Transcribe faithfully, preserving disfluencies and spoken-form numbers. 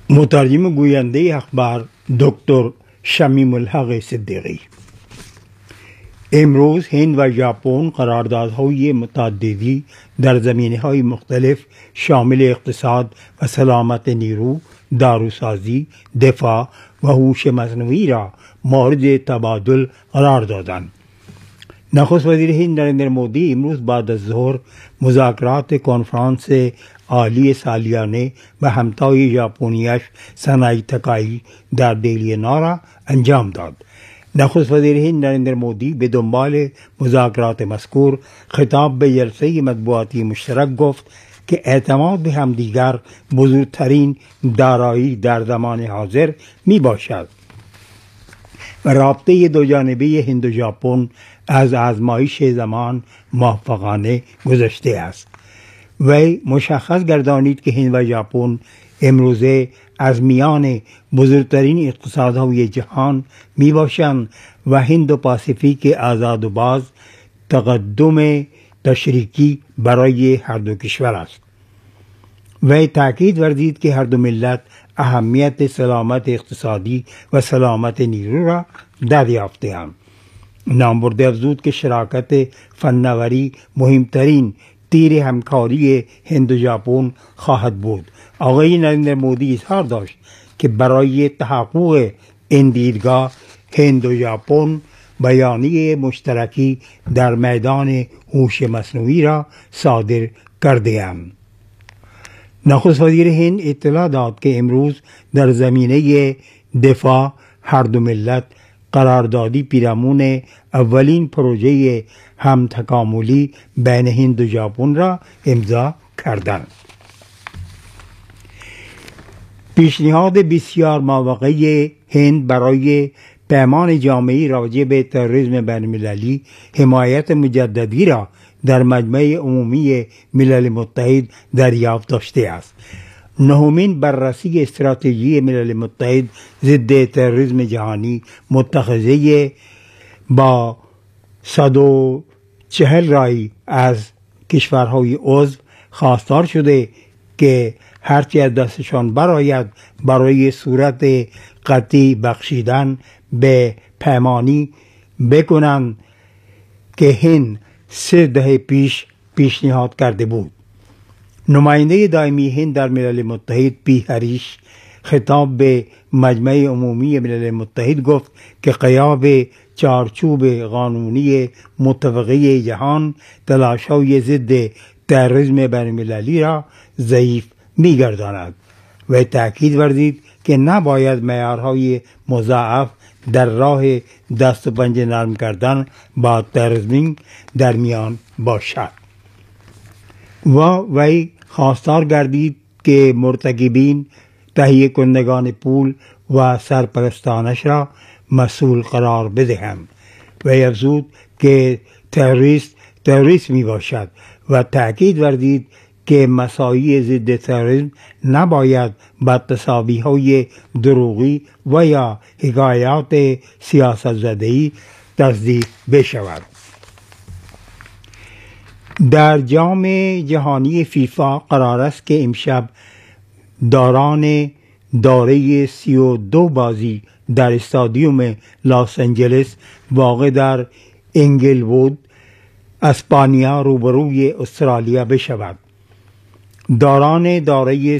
مترجم گوینده اخبار دکتر شمیم الحق صدیقی. امروز هند و ژاپن قراردادهای متعددی در زمینه‌های مختلف شامل اقتصاد و سلامت نیرو، داروسازی، دفاع و هوش مصنوعی را مورد تبادل قرار دادند. نخست وزیر هند نریندر مودی امروز بعد از ظهر مذاکرات کنفرانس عالی سالیانه و همتای ژاپنیش سنای تکایی در دهلی نو انجام داد. نخست وزیر هند نریندر مودی به دنبال مذاکرات مذکور خطاب به جلسه مطبوعاتی مشترک گفت که اعتماد به همدیگر بزرگترین دارایی در زمان حاضر می باشد و رابطه دو جانبه هند و ژاپن از آزمایش زمان موفقانه گذشته است. وی مشخص گردانید که هند و ژاپن امروزه از میان بزرگترین اقتصادهای جهان می باشند و هند و پاسیفیک آزاد و باز تقدم تشریکی برای هر دو کشور است. وی تاکید ورزید که هر دو ملت اهمیت سلامت اقتصادی و سلامت نیرو را دریافته‌اند. نامبرده افزود که شراکت فناوری مهمترین تیر همکاری هند و ژاپن خواهد بود. آقای نریندر مودی اظهار داشت که برای تحقق این دیدگاه هند و ژاپن بیانیه مشترکی در میدان هوش مصنوعی را صادر کرده‌اند. نخست وزیر هند اطلاع داد که امروز در زمینه دفاع هر دو ملت قراردادی پیرامون اولین پروژه هم تکاملی بین هند و ژاپن را امضا کردند. پیشنهاد بسیار موقعی هند برای پیمان جامعی راجع به تروریسم بین المللی حمایت مجددی را در مجمع عمومی ملل متحد دریافت داشته است. نهمین بررسی استراتژی ملل متحد ضد تروریسم جهانی متخذه با صد و چهل رای از کشورهای عضو خواستار شده که هرچی از دستشان برآید برای صورت قطعی بخشیدن به پیمانی بکنند که هند سه دهه پیش پیشنهاد کرده بود. نماینده دائمی هند در ملل متحد پی هریش خطاب به مجمع عمومی ملل متحد گفت که غیاب چارچوب قانونی متفقه جهان تلاش‌های ضد تروریسم بین المللی را ضعیف می‌گرداند و تأکید ورزید که نباید معیارهای مضاعف در راه دست و پنجه نرم کردن با تروریسم در میان باشد. و وی خواستار گردید که مرتکبین تهیه کنندگان پول و سرپرستانش را مسئول قرار بدهند. وی افزود که تروریست تروریست می باشد و تأکید ورزید که مساعی ضد تروریسم نباید با تسابیح‌های دروغی و یا حکایات سیاست زده‌ای تصدیق بشود. در جام جهانی فیفا قرار است که امشب داران داره سی و دو بازی در استادیوم لاس آنجلس واقع در انگلوود اسپانیا روبروی استرالیا بشود. داران داره